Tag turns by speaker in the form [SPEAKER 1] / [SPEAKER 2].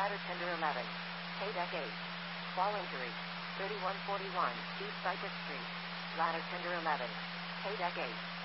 [SPEAKER 1] Ladder tender 11. K-Deck 8. Fall injury. 3141 East Cypress Street. Ladder tender 11. K-Deck 8.